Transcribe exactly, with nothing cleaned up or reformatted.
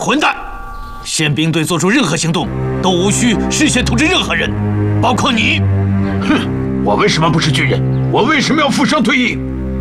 混蛋！宪兵队做出任何行动，都无需事先通知任何人，包括你。 哼，我为什么不是军人？我为什么要负伤退役？